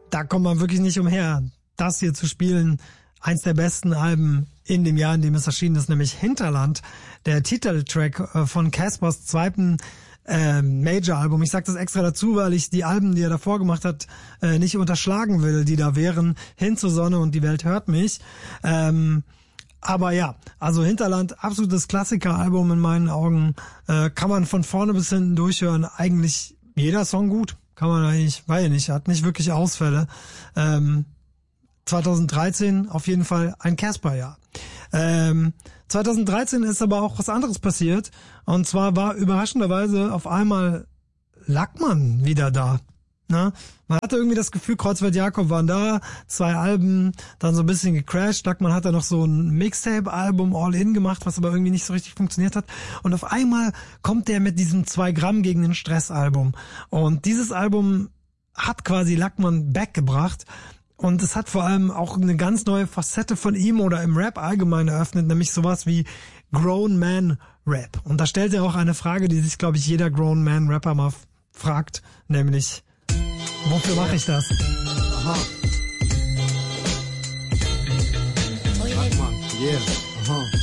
da kommt man wirklich nicht umher, das hier zu spielen. Eins der besten Alben in dem Jahr, in dem es erschienen ist, nämlich Hinterland, der Titeltrack von Caspers zweiten Major-Album. Ich sage das extra dazu, weil ich die Alben, die er davor gemacht hat, nicht unterschlagen will, die da wären. Hin zur Sonne und die Welt hört mich. Aber ja, also Hinterland, absolutes Klassiker-Album in meinen Augen. Kann man von vorne bis hinten durchhören. Eigentlich jeder Song gut. Kann man eigentlich, weiß ich nicht, hat nicht wirklich Ausfälle. 2013 auf jeden Fall ein Casper-Jahr. 2013 ist aber auch was anderes passiert. Und zwar war überraschenderweise auf einmal Lackmann wieder da. Na? Man hatte irgendwie das Gefühl, Kreuzfeld Jakob waren da, 2 Alben, dann so ein bisschen gecrashed. Lackmann hat dann noch so ein Mixtape-Album All-In gemacht, was aber irgendwie nicht so richtig funktioniert hat. Und auf einmal kommt der mit diesem 2 Gramm gegen den Stress-Album. Und dieses Album hat quasi Lackmann backgebracht. Und es hat vor allem auch eine ganz neue Facette von ihm oder im Rap allgemein eröffnet, nämlich sowas wie Grown Man Rap. Und da stellt er auch eine Frage, die sich, glaube ich, jeder Grown Man Rapper mal fragt, nämlich, wofür mache ich das? Aha. Lackmann, yeah, aha.